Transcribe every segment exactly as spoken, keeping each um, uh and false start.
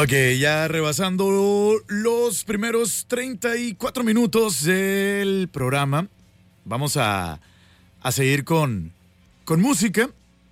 Ok, ya rebasando los primeros treinta y cuatro minutos del programa, vamos a, a seguir con, con música.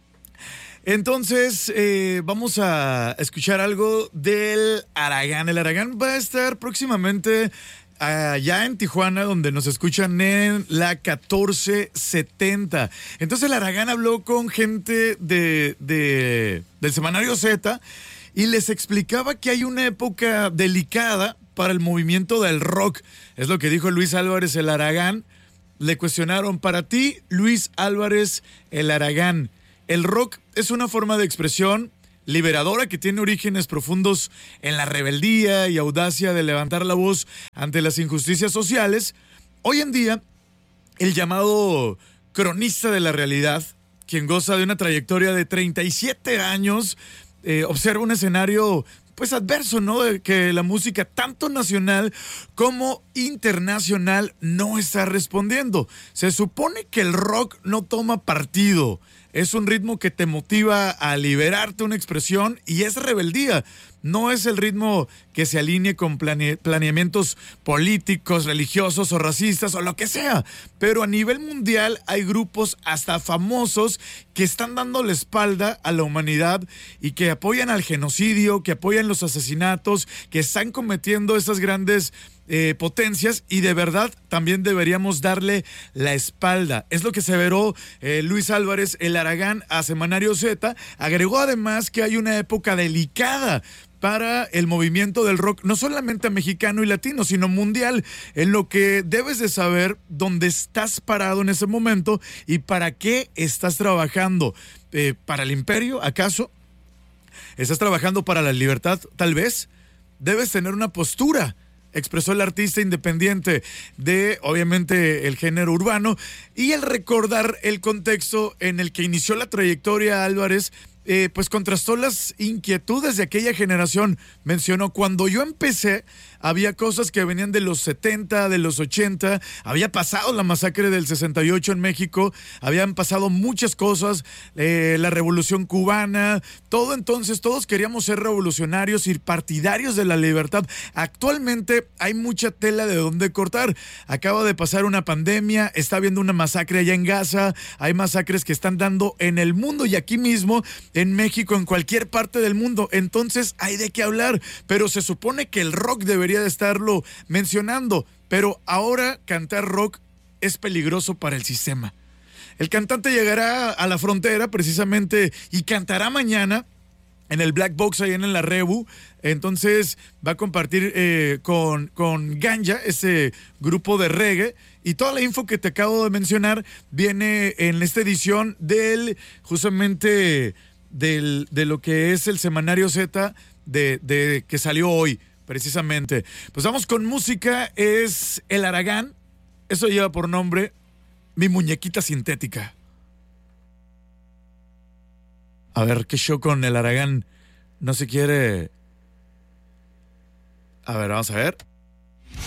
Entonces, eh, vamos a escuchar algo del Aragán. El Aragán va a estar próximamente allá en Tijuana, donde nos escuchan en la catorce setenta. Entonces, el Aragán habló con gente de, de, del Semanario Z y les explicaba que hay una época delicada para el movimiento del rock. Es lo que dijo Luis Álvarez el Aragán. Le cuestionaron: para ti, Luis Álvarez el Aragán, ¿el rock es una forma de expresión liberadora que tiene orígenes profundos en la rebeldía y audacia de levantar la voz ante las injusticias sociales? Hoy en día, el llamado cronista de la realidad, quien goza de una trayectoria de treinta y siete años, eh, observa un escenario pues adverso, ¿no? De que la música tanto nacional como internacional no está respondiendo. Se supone que el rock no toma partido. Es un ritmo que te motiva a liberarte, una expresión, y es rebeldía. No es el ritmo que se alinee con plane- planeamientos políticos, religiosos o racistas o lo que sea. Pero a nivel mundial hay grupos hasta famosos que están dando la espalda a la humanidad y que apoyan al genocidio, que apoyan los asesinatos, que están cometiendo esas grandes Eh, potencias, y de verdad también deberíamos darle la espalda. Es lo que aseveró eh, Luis Álvarez el Aragán a Semanario Z. Agregó además que hay una época delicada para el movimiento del rock, no solamente mexicano y latino, sino mundial, en lo que debes de saber dónde estás parado en ese momento y para qué estás trabajando. Eh, ¿Para el imperio, acaso? ¿Estás trabajando para la libertad, tal vez? Debes tener una postura, expresó el artista independiente de, obviamente, el género urbano, y el recordar el contexto en el que inició la trayectoria Álvarez, eh, pues contrastó las inquietudes de aquella generación. Mencionó: cuando yo empecé, había cosas que venían de los setenta, de los ochenta, había pasado la masacre del sesenta y ocho en México, habían pasado muchas cosas, eh, la revolución cubana, todo. Entonces todos queríamos ser revolucionarios y partidarios de la libertad. Actualmente hay mucha tela de donde cortar. Acaba de pasar una pandemia, está habiendo una masacre allá en Gaza, hay masacres que están dando en el mundo y aquí mismo en México, en cualquier parte del mundo. Entonces hay de qué hablar, pero se supone que el rock debería de estarlo mencionando, pero ahora cantar rock es peligroso para el sistema. El cantante llegará a la frontera precisamente y cantará mañana en el Black Box ahí en la Rebu. Entonces va a compartir eh, con, con Ganja, ese grupo de reggae, y toda la info que te acabo de mencionar viene en esta edición del, justamente del, de lo que es el Semanario Z de, de, que salió hoy precisamente. Pues vamos con música. Es el Aragán, eso lleva por nombre Mi Muñequita Sintética. A ver, qué show con el Aragán. No se quiere... A ver, vamos a ver.